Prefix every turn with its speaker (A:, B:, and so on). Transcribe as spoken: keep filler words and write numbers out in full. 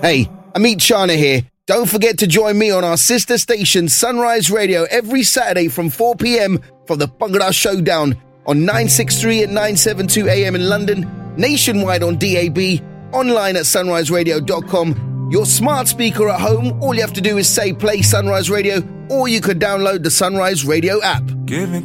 A: Hey, Amit Chana here. Don't forget to join me on our sister station, Sunrise Radio, every Saturday from four p.m. for the Bhangra Showdown on nine sixty-three and nine seventy-two A M in London, nationwide on D A B, online at sunrise radio dot com. Your smart speaker at home, all you have to do is say play Sunrise Radio, or you could download the Sunrise Radio app. Giving